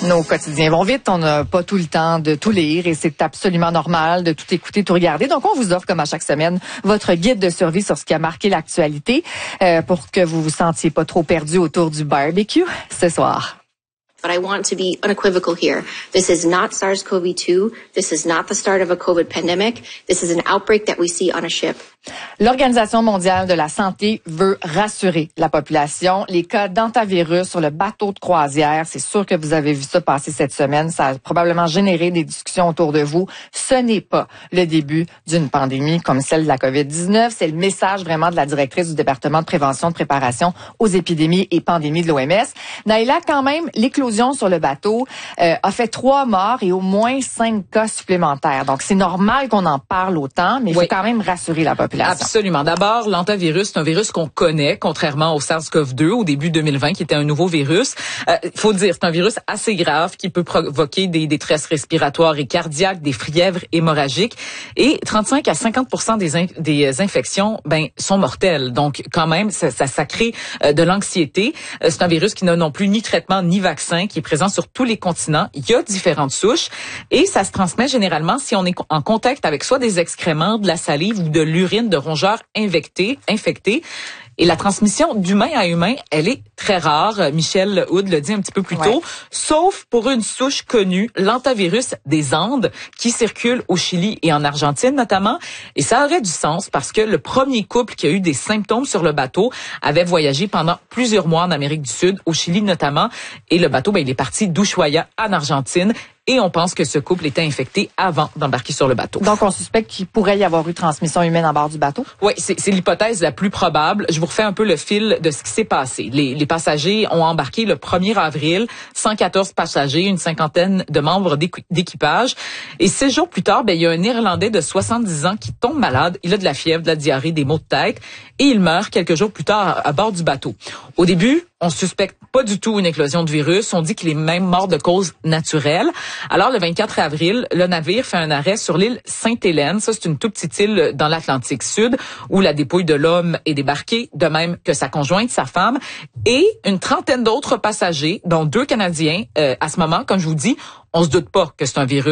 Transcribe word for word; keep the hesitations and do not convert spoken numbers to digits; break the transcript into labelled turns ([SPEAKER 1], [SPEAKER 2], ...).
[SPEAKER 1] Nos quotidiens vont vite, on n'a pas tout le temps de tout lire et c'est absolument normal de tout écouter, tout regarder. Donc, on vous offre, comme à chaque semaine, votre guide de survie sur ce qui a marqué l'actualité euh, pour que vous vous sentiez pas trop perdu autour du barbecue ce soir.
[SPEAKER 2] But I want to be unequivocal here. This is not SARS-C o V two. This is not the start of a COVID pandemic. This is an outbreak that we see on a ship.
[SPEAKER 1] L'Organisation mondiale de la santé veut rassurer la population. Les cas d'hantavirus sur le bateau de croisière, c'est sûr que vous avez vu ça passer cette semaine. Ça a probablement généré des discussions autour de vous. Ce n'est pas le début d'une pandémie comme celle de la COVID dix-neuf. C'est le message vraiment de la directrice du département de prévention de préparation aux épidémies et pandémies de l'O M S. Naïla, quand même, l'éclosion sur le bateau euh, a fait trois morts et au moins cinq cas supplémentaires. Donc, c'est normal qu'on en parle autant, mais il
[SPEAKER 3] oui.
[SPEAKER 1] faut quand même rassurer la population.
[SPEAKER 3] Absolument. D'abord, l'hantavirus, c'est un virus qu'on connaît, contrairement au SARS-C o V deux au début deux mille vingt, qui était un nouveau virus. Il euh, faut dire, c'est un virus assez grave qui peut provoquer des détresses respiratoires et cardiaques, des fièvres hémorragiques. Et trente-cinq à cinquante pour cent des, in- des infections ben, sont mortelles. Donc, quand même, ça, ça, ça crée euh, de l'anxiété. Euh, c'est un virus qui n'a non plus ni traitement ni vaccin, qui est présent sur tous les continents. Il y a différentes souches et ça se transmet généralement si on est en contact avec soit des excréments, de la salive ou de l'urine de rongeurs infectés, infectés. Et la transmission d'humain à humain, elle est très rare. Michel Hood l'a dit un petit peu plus tôt, ouais. Sauf pour une souche connue, l'hantavirus des Andes, qui circule au Chili et en Argentine notamment. Et ça aurait du sens parce que le premier couple qui a eu des symptômes sur le bateau avait voyagé pendant plusieurs mois en Amérique du Sud, au Chili notamment. Et le bateau, ben, il est parti d'Ushuaia en Argentine. Et on pense que ce couple était infecté avant d'embarquer sur le bateau.
[SPEAKER 1] Donc, on suspecte qu'il pourrait y avoir eu transmission humaine à bord du bateau?
[SPEAKER 3] Oui, c'est, c'est l'hypothèse la plus probable. Je vous refais un peu le fil de ce qui s'est passé. Les, les passagers ont embarqué le premier avril, cent quatorze passagers, une cinquantaine de membres d'équipage. Et six jours plus tard, ben, il y a un Irlandais de soixante-dix ans qui tombe malade. Il a de la fièvre, de la diarrhée, des maux de tête. Et il meurt quelques jours plus tard à, à bord du bateau. Au début, on suspecte pas du tout une éclosion de virus. On dit qu'il est même mort de cause naturelle. Alors, le vingt-quatre avril, le navire fait un arrêt sur l'île Sainte-Hélène. Ça, c'est une toute petite île dans l'Atlantique Sud où la dépouille de l'homme est débarquée, de même que sa conjointe, sa femme, et une trentaine d'autres passagers, dont deux Canadiens. Euh, à ce moment, comme je vous dis, on se doute pas que c'est un virus.